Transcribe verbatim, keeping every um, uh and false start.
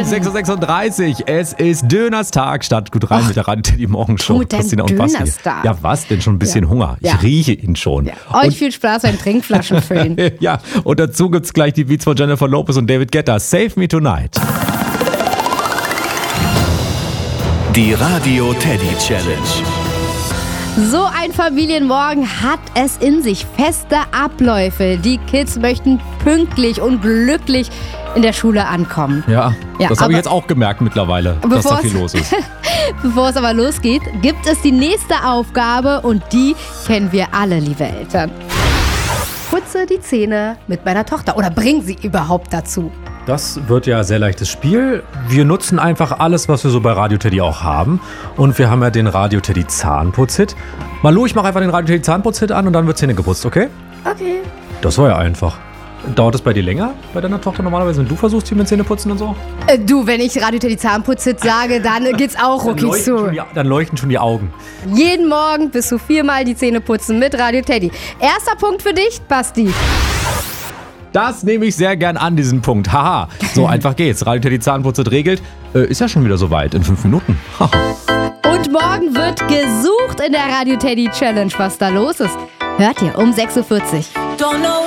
sechs Uhr sechsunddreißig. Es ist Dönerstag. Start gut rein Och, mit der Radio Teddy Morgenshow. Du mit Christina und Basti. Ja, was denn? Schon ein bisschen ja. Hunger. Ich ja. rieche ihn schon. Ja. Euch und viel Spaß beim Trinkflaschen füllen. Ja, und dazu gibt's gleich die Beats von Jennifer Lopez und David Guetta. Save Me Tonight. Die Radio Teddy Challenge. So ein Familienmorgen hat es in sich. Feste Abläufe. Die Kids möchten pünktlich und glücklich in der Schule ankommen. Ja, ja das habe ich jetzt auch gemerkt mittlerweile, dass da viel los ist. Bevor es aber losgeht, gibt es die nächste Aufgabe und die kennen wir alle, liebe Eltern. Putze die Zähne mit meiner Tochter oder bring sie überhaupt dazu. Das wird ja ein sehr leichtes Spiel. Wir nutzen einfach alles, was wir so bei Radio Teddy auch haben. Und wir haben ja den Radio Teddy Zahnputz-Hit. Malu, ich mache einfach den Radio Teddy Zahnputz-Hit an und dann wird Zähne geputzt, okay? Okay. Das war ja einfach. Dauert es bei dir länger, bei deiner Tochter normalerweise, wenn du versuchst, hier mit Zähne putzen und so? Äh, du, wenn ich Radio Teddy Zahnputz-Hit sage, dann geht's auch rucki zu. Die, dann leuchten schon die Augen. Jeden Morgen bist du viermal die Zähne putzen mit Radio Teddy. Erster Punkt für dich, Basti. Das nehme ich sehr gern an, diesen Punkt. Haha, so einfach geht's. Radio Teddy Zahnputz regelt. Äh, ist ja schon wieder soweit, in fünf Minuten. Und morgen wird gesucht in der Radio Teddy Challenge. Was da los ist, hört ihr um sechs Uhr vierzig. Don't know